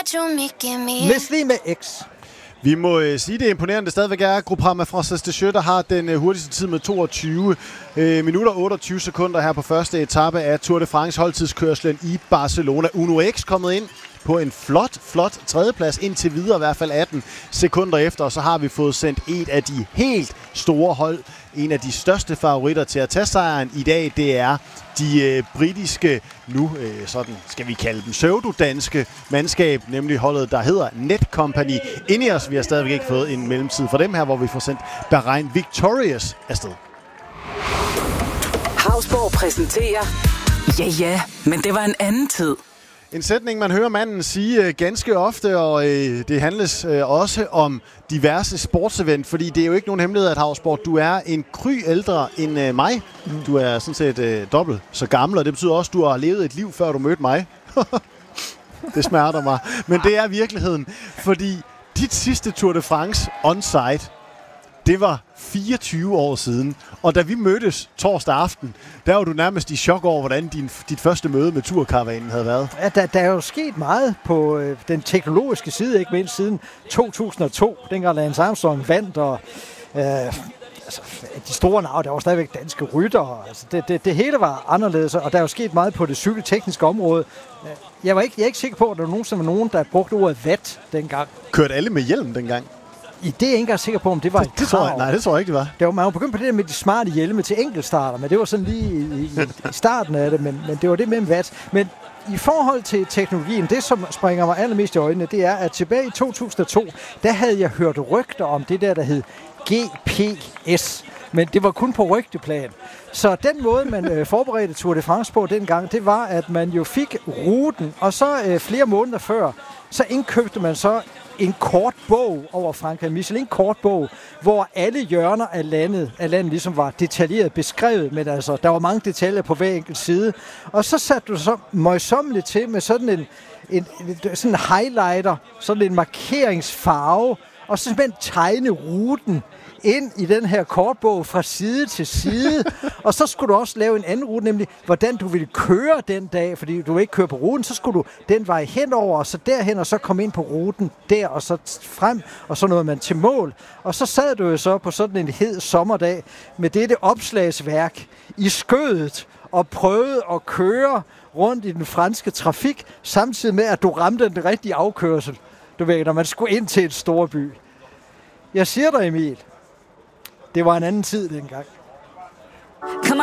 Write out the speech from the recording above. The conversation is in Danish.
Nestlé med X. Vi må sige, det imponerende stadigvæk er Groupama Frances Deschamps, der har den hurtigste tid med 22 minutter 28 sekunder her på første etape af Tour de France holdtidskørslen i Barcelona. Uno X kommet ind på en flot tredjeplads indtil videre, i hvert fald 18 sekunder efter, og så har vi fået sendt et af de helt store hold, en af de største favoritter til at tage sejren i dag. Det er de britiske, nu sådan skal vi kalde dem pseudodanske mandskab, nemlig holdet, der hedder Netcompany. Ineos, vi har stadigvæk ikke fået en mellemtid for dem her, hvor vi får sendt Bahrain Victorious afsted. Hausborg præsenterer. Ja, men det var en anden tid. En sætning, man hører manden sige ganske ofte, og det handles også om diverse sportsevent, fordi det er jo ikke nogen hemmelighed, at Hausborg, du er en kry ældre end mig. Du er sådan set dobbelt så gammel, og det betyder også, at du har levet et liv, før du mødte mig. Det smerter mig. Men det er virkeligheden, fordi dit sidste Tour de France on-site, det var 24 år siden, og da vi mødtes torsdag aften, der var du nærmest i chok over, hvordan dit første møde med turkaravanen havde været. Ja, der er jo sket meget på den teknologiske side, ikke mindst siden 2002, dengang Lance Armstrong vandt, og de store navne, der var stadigvæk danske ryttere. Altså, det hele var anderledes, og der er jo sket meget på det cykeltekniske område. Jeg er ikke sikker på, at der nogensinde var nogen, der brugte ordet watt dengang. Kørte alle med hjelm dengang? Det er jeg ikke engang sikker på, om det var et krav. Nej, det tror jeg ikke, det var. Man var begyndt på det der med de smarte hjelme til enkeltstarter, men det var sådan lige i starten af det, men det var det med watt. Men i forhold til teknologien, det som springer mig allermest i øjnene, det er, at tilbage i 2002, der havde jeg hørt rygter om det der hed GPS. Men det var kun på rygteplan. Så den måde, man forberedte Tour de France på dengang, det var, at man jo fik ruten, og så flere måneder før, så indkøbte man så en kort bog over Frankrig, Michelin kort bog, hvor alle hjørner af landet ligesom var detaljeret beskrevet, men altså, der var mange detaljer på hver enkelt side. Og så satte du så møjsommeligt til med sådan en highlighter, sådan en markeringsfarve, og så simpelthen tegne ruten ind i den her kortbog fra side til side, og så skulle du også lave en anden rute, nemlig hvordan du ville køre den dag, fordi du ikke kører på ruten, så skulle du den vej henover, og så derhen, og så komme ind på ruten der, og så frem, og så nåede man til mål. Og så sad du jo så på sådan en hed sommerdag med dette opslagsværk i skødet, og prøvede at køre rundt i den franske trafik, samtidig med, at du ramte den rigtige afkørsel. Du ved, når man skulle ind til et storby. Jeg siger dig, Emil, det var en anden tid dengang.